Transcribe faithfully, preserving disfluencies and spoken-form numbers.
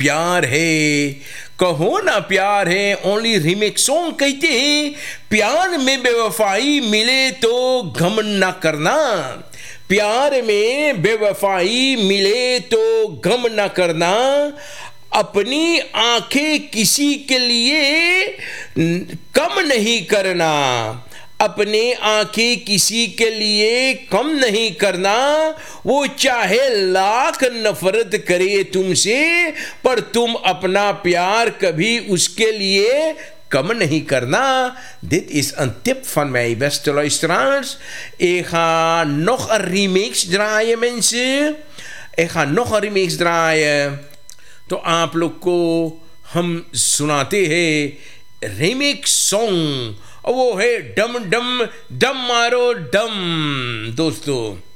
प्यार है, कहो ना प्यार है, ओनली रीमेक्स सॉन्ग कहते हैं प्यार में बेवफाई मिले तो गम ना करना, प्यार में बेवफाई मिले तो गम ना करना, अपनी आंखें किसी के लिए कम नहीं करना, अपने आंखें किसी के लिए कम नहीं करना, वो चाहे लाख नफरत करे तुमसे पर तुम अपना प्यार कभी उसके लिए kam नहीं करना. Dit is een tip van mij, beste luisteraars. Ik ga nog een remix draaien, mensen. Ik ga nog een remix draaien. तो आप लोग को हम सुनाते हैं रिमिक्स सॉन्ग, और वो है डम डम डम मारो डम दोस्तों.